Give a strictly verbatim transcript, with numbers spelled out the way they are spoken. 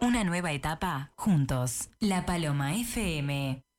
Una nueva etapa juntos. La Paloma F M.